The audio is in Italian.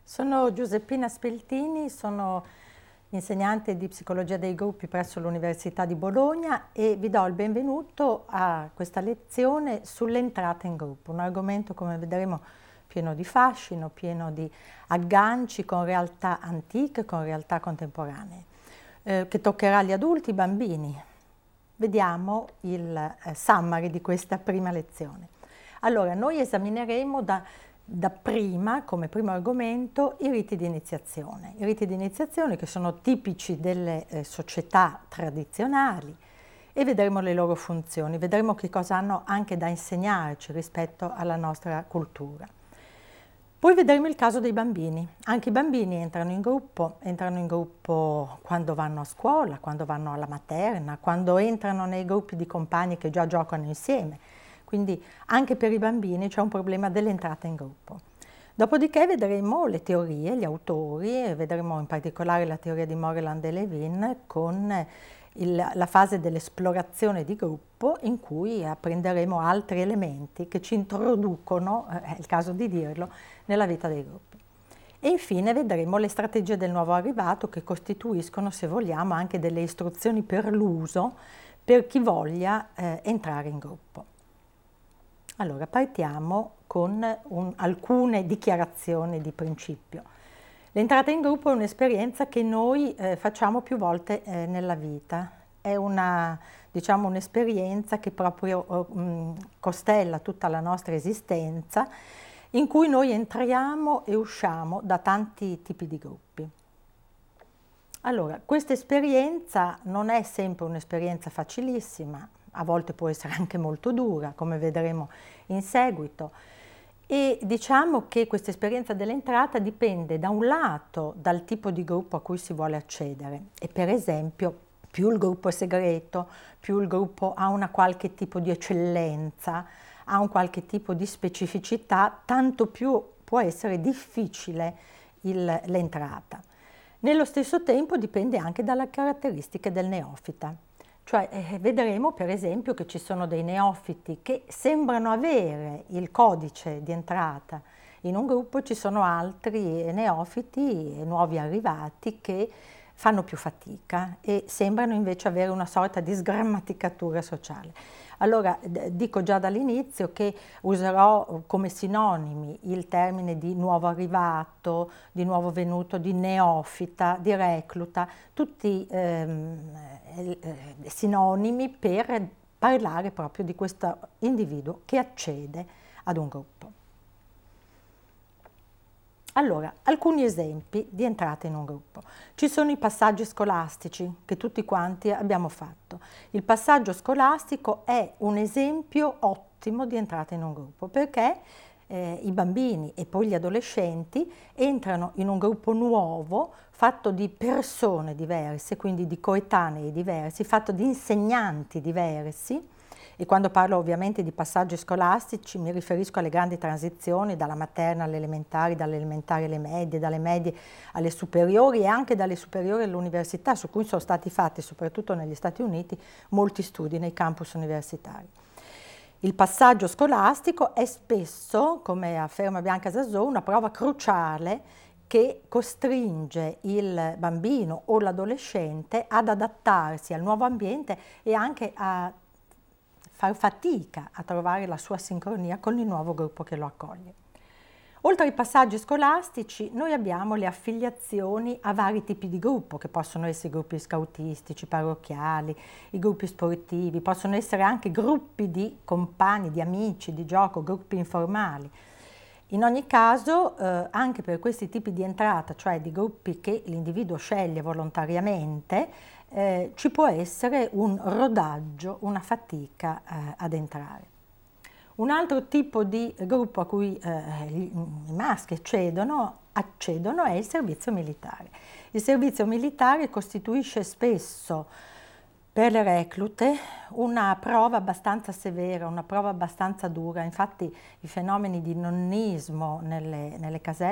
Sono Giuseppina Speltini, sono insegnante di psicologia dei gruppi presso l'Università di Bologna e vi do il benvenuto a questa lezione sull'entrata in gruppo, un argomento, come vedremo, pieno di fascino, pieno di agganci con realtà antiche, con realtà contemporanee, che toccherà gli adulti, i bambini. Vediamo il summary di questa prima lezione. Allora, noi esamineremo dapprima, come primo argomento, i riti di iniziazione. I riti di iniziazione che sono tipici delle società tradizionali e vedremo le loro funzioni, vedremo che cosa hanno anche da insegnarci rispetto alla nostra cultura. Poi vedremo il caso dei bambini. Anche i bambini entrano in gruppo quando vanno a scuola, quando vanno alla materna, quando entrano nei gruppi di compagni che già giocano insieme. Quindi anche per i bambini c'è un problema dell'entrata in gruppo. Dopodiché vedremo le teorie, gli autori, e vedremo in particolare la teoria di Moreland e Levin con la fase dell'esplorazione di gruppo, in cui apprenderemo altri elementi che ci introducono, è il caso di dirlo, nella vita dei gruppi. E infine vedremo le strategie del nuovo arrivato, che costituiscono, se vogliamo, anche delle istruzioni per l'uso per chi voglia entrare in gruppo. Allora, partiamo con alcune dichiarazioni di principio. L'entrata in gruppo è un'esperienza che noi facciamo più volte nella vita. È un'esperienza che proprio costella tutta la nostra esistenza, in cui noi entriamo e usciamo da tanti tipi di gruppi. Allora, questa esperienza non è sempre un'esperienza facilissima, a volte può essere anche molto dura, come vedremo in seguito, e diciamo che questa esperienza dell'entrata dipende da un lato dal tipo di gruppo a cui si vuole accedere, e per esempio più il gruppo è segreto, più il gruppo ha una qualche tipo di eccellenza, ha un qualche tipo di specificità, tanto più può essere difficile l'entrata. Nello stesso tempo dipende anche dalle caratteristiche del neofita. Cioè vedremo per esempio che ci sono dei neofiti che sembrano avere il codice di entrata in un gruppo, ci sono altri neofiti, nuovi arrivati, che fanno più fatica e sembrano invece avere una sorta di sgrammaticatura sociale. Allora dico già dall'inizio che userò come sinonimi il termine di nuovo arrivato, di nuovo venuto, di neofita, di recluta, tutti sinonimi per parlare proprio di questo individuo che accede ad un gruppo. Allora, alcuni esempi di entrata in un gruppo. Ci sono i passaggi scolastici che tutti quanti abbiamo fatto. Il passaggio scolastico è un esempio ottimo di entrata in un gruppo perché i bambini e poi gli adolescenti entrano in un gruppo nuovo fatto di persone diverse, quindi di coetanei diversi, fatto di insegnanti diversi. E quando parlo ovviamente di passaggi scolastici mi riferisco alle grandi transizioni dalla materna alle elementari, dalle elementari alle medie, dalle medie alle superiori e anche dalle superiori all'università, su cui sono stati fatti, soprattutto negli Stati Uniti, molti studi nei campus universitari. Il passaggio scolastico è spesso, come afferma Bianca Zazzò, una prova cruciale che costringe il bambino o l'adolescente ad adattarsi al nuovo ambiente e anche a far fatica a trovare la sua sincronia con il nuovo gruppo che lo accoglie. Oltre ai passaggi scolastici, noi abbiamo le affiliazioni a vari tipi di gruppo, che possono essere gruppi scoutistici, parrocchiali, i gruppi sportivi, possono essere anche gruppi di compagni, di amici, di gioco, gruppi informali. In ogni caso, anche per questi tipi di entrata, cioè di gruppi che l'individuo sceglie volontariamente, ci può essere un rodaggio, una fatica ad entrare. Un altro tipo di gruppo a cui i maschi accedono è il servizio militare. Il servizio militare costituisce spesso per le reclute una prova abbastanza severa, una prova abbastanza dura. Infatti i fenomeni di nonnismo nelle caserme